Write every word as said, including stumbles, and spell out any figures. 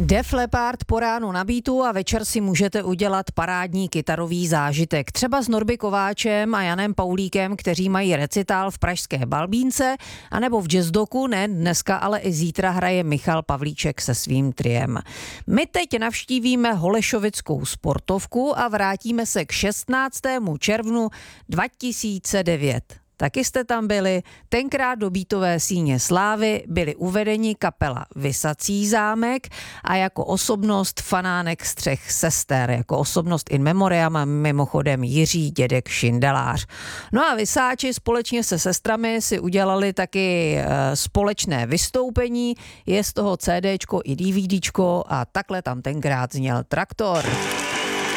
Def Leppard po ránu na beatu a večer si můžete udělat parádní kytarový zážitek. Třeba s Norby Kováčem a Janem Paulíkem, kteří mají recitál v pražské Balbínce, anebo v Jazzdoku, ne dneska, ale i zítra hraje Michal Pavlíček se svým triem. My teď navštívíme Holešovickou sportovku a vrátíme se k šestnáctému červnu dva tisíce devět. Taky jste tam byli, tenkrát do beatové síně slávy byli uvedeni kapela Visací zámek a jako osobnost fanánek z třech sester, jako osobnost in memoriam mimochodem Jiří dědek Šindelář. No a Visáči společně se sestrami si udělali taky e, společné vystoupení, je z toho CDčko i DVDčko a takhle tam tenkrát zněl Traktor.